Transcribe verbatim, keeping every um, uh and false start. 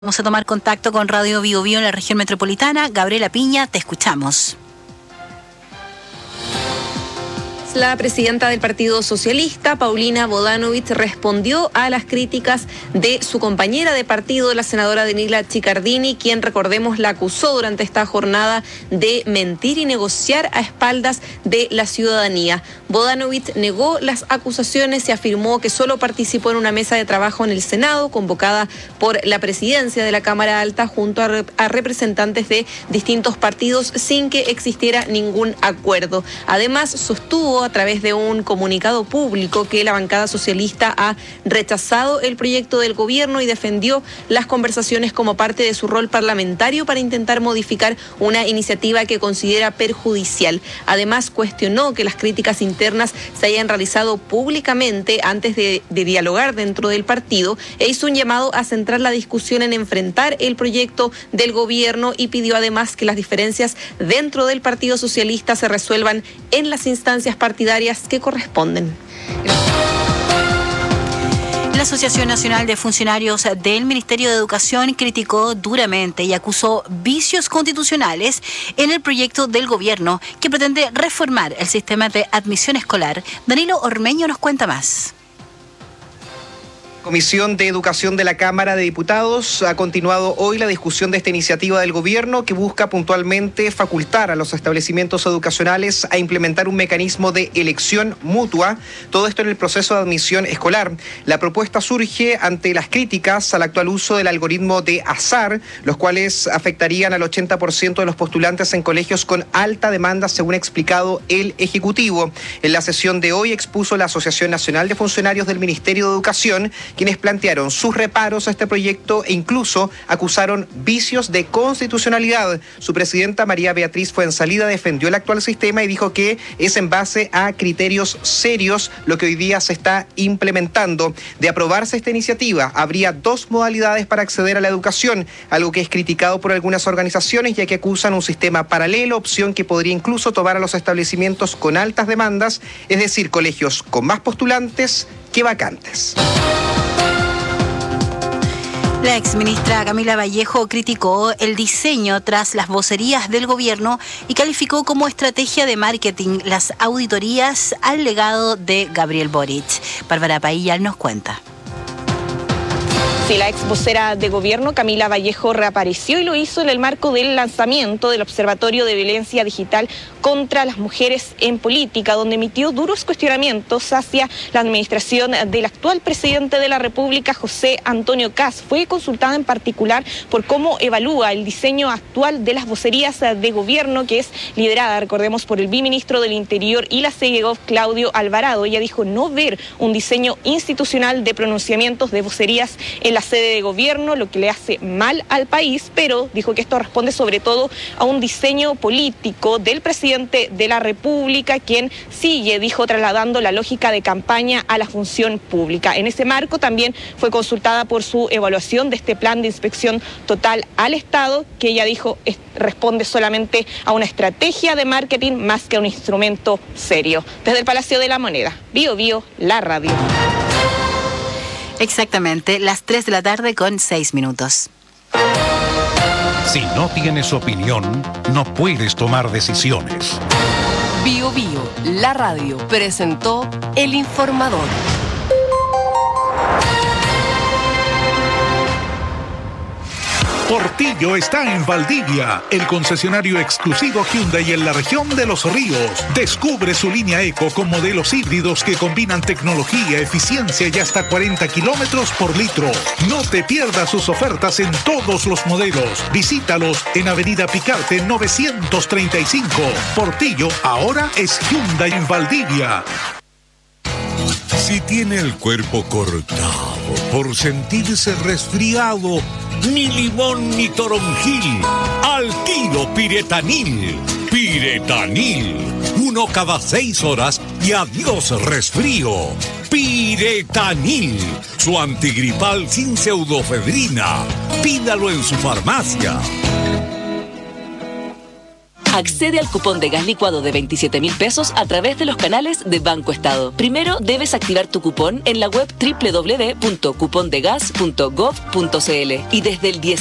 Vamos a tomar contacto con Radio Bio Bio en la región metropolitana. Gabriela Piña, te escuchamos. La presidenta del Partido Socialista, Paulina Bodanovich, respondió a las críticas de su compañera de partido, la senadora Danila Chiccardini, quien, recordemos, la acusó durante esta jornada de mentir y negociar a espaldas de la ciudadanía. Bodanovich negó las acusaciones y afirmó que solo participó en una mesa de trabajo en el Senado, convocada por la presidencia de la Cámara Alta, junto a, rep a representantes de distintos partidos, sin que existiera ningún acuerdo. Además, sostuvo a través de un comunicado público que la bancada socialista ha rechazado el proyecto del gobierno y defendió las conversaciones como parte de su rol parlamentario para intentar modificar una iniciativa que considera perjudicial. Además, cuestionó que las críticas internas se hayan realizado públicamente antes de, de dialogar dentro del partido e hizo un llamado a centrar la discusión en enfrentar el proyecto del gobierno y pidió además que las diferencias dentro del Partido Socialista se resuelvan en las instancias partidarias que corresponden. La Asociación Nacional de Funcionarios del Ministerio de Educación criticó duramente y acusó vicios constitucionales en el proyecto del gobierno que pretende reformar el sistema de admisión escolar. Danilo Ormeño nos cuenta más. Comisión de Educación de la Cámara de Diputados ha continuado hoy la discusión de esta iniciativa del gobierno que busca puntualmente facultar a los establecimientos educacionales a implementar un mecanismo de elección mutua, todo esto en el proceso de admisión escolar. La propuesta surge ante las críticas al actual uso del algoritmo de azar, los cuales afectarían al ochenta por ciento de los postulantes en colegios con alta demanda, según ha explicado el Ejecutivo. En la sesión de hoy expuso la Asociación Nacional de Funcionarios del Ministerio de Educación, quienes plantearon sus reparos a este proyecto e incluso acusaron vicios de constitucionalidad. Su presidenta, María Beatriz Fuenzalida, defendió el actual sistema y dijo que es en base a criterios serios lo que hoy día se está implementando. De aprobarse esta iniciativa, habría dos modalidades para acceder a la educación, algo que es criticado por algunas organizaciones, ya que acusan un sistema paralelo, opción que podría incluso tomar a los establecimientos con altas demandas, es decir, colegios con más postulantes que vacantes. La exministra Camila Vallejo criticó el diseño tras las vocerías del gobierno y calificó como estrategia de marketing las auditorías al legado de Gabriel Boric. Bárbara Pailla nos cuenta. Sí, la ex vocera de gobierno, Camila Vallejo, reapareció y lo hizo en el marco del lanzamiento del Observatorio de Violencia Digital contra las Mujeres en Política, donde emitió duros cuestionamientos hacia la administración del actual presidente de la República, José Antonio Kast. Fue consultada en particular por cómo evalúa el diseño actual de las vocerías de gobierno, que es liderada, recordemos, por el biministro del Interior y la Segov, Claudio Alvarado. Ella dijo no ver un diseño institucional de pronunciamientos de vocerías en la sede de gobierno, lo que le hace mal al país, pero dijo que esto responde sobre todo a un diseño político del presidente de la República, quien sigue, dijo, trasladando la lógica de campaña a la función pública. En ese marco también fue consultada por su evaluación de este plan de inspección total al Estado, que ella dijo es, responde solamente a una estrategia de marketing más que a un instrumento serio. Desde el Palacio de la Moneda, Bio Bio, la radio. Exactamente, las tres de la tarde con seis minutos. Si no tienes opinión, no puedes tomar decisiones. Bio Bio, la radio, presentó El Informador. Portillo está en Valdivia, el concesionario exclusivo Hyundai en la región de Los Ríos. Descubre su línea Eco con modelos híbridos que combinan tecnología, eficiencia y hasta cuarenta kilómetros por litro. No te pierdas sus ofertas en todos los modelos. Visítalos en Avenida Picarte novecientos treinta y cinco. Portillo ahora es Hyundai en Valdivia. Si tiene el cuerpo cortado por sentirse resfriado, ni limón ni toronjil, al tiro Piretanil. Piretanil, uno cada seis horas y adiós resfrío. Piretanil, su antigripal sin pseudofedrina. Pídalo en su farmacia. Accede al cupón de gas licuado de veintisiete mil pesos a través de los canales de Banco Estado. Primero debes activar tu cupón en la web doble u doble u doble u punto cupón de gas punto gov punto c l y desde el